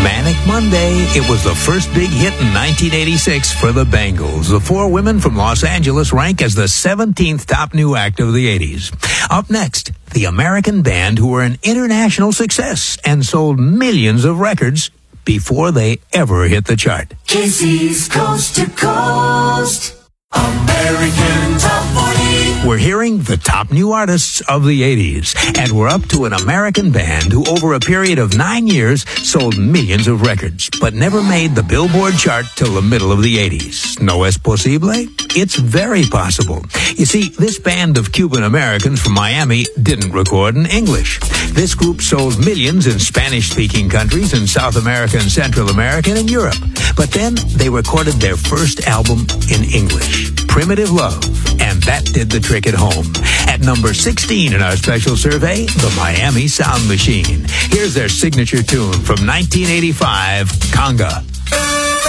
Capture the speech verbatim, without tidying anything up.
Manic Monday. It was the first big hit in nineteen eighty-six for the Bangles. The four women from Los Angeles rank as the seventeenth top new act of the eighties. Up next, the American band who were an international success and sold millions of records before they ever hit the chart. Casey's Coast to Coast. American Top forty. We're hearing the top new artists of the eighties, and we're up to an American band who over a period of nine years sold millions of records, but never made the Billboard chart till the middle of the eighties. No es posible? It's very possible. You see, this band of Cuban Americans from Miami didn't record in English. This group sold millions in Spanish-speaking countries in South America and Central America and in Europe. But then they recorded their first album in English, Primitive Love, and that did the trick at home. At number sixteen in our special survey, the Miami Sound Machine. Here's their signature tune from nineteen eighty-five, Conga.